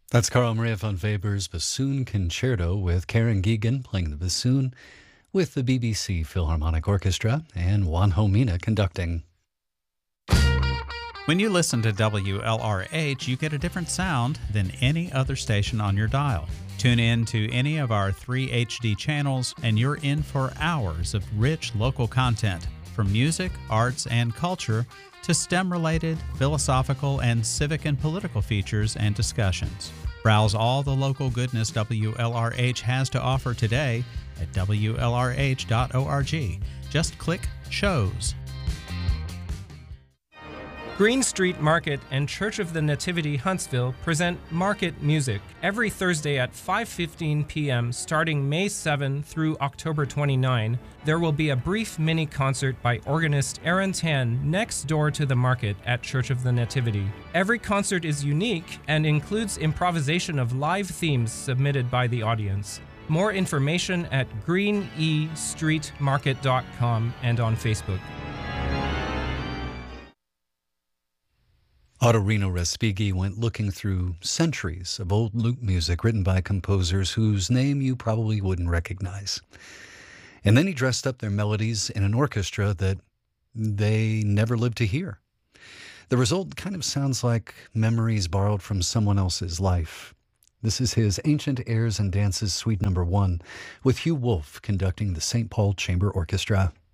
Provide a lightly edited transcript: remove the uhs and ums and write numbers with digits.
That's Carl Maria von Weber's Bassoon Concerto with Karen Geegan playing the bassoon with the BBC Philharmonic Orchestra and Juan Homina conducting. When you listen to WLRH, you get a different sound than any other station on your dial. Tune in to any of our 3 HD channels and you're in for hours of rich local content, from music, arts, and culture to STEM-related, philosophical, and civic and political features and discussions. Browse all the local goodness WLRH has to offer today at WLRH.org. Just click Shows. Green Street Market and Church of the Nativity Huntsville present Market Music every Thursday at 5:15 p.m. starting May 7 through October 29. There will be a brief mini concert by organist Aaron Tan next door to the market at Church of the Nativity. Every concert is unique and includes improvisation of live themes submitted by the audience. More information at greenestreetmarket.com and on Facebook. Ottorino Respighi went looking through centuries of old lute music written by composers whose name you probably wouldn't recognize. And then he dressed up their melodies in an orchestra that they never lived to hear. The result kind of sounds like memories borrowed from someone else's life. This is his Ancient Airs and Dances Suite No. 1 with Hugh Wolf conducting the St. Paul Chamber Orchestra.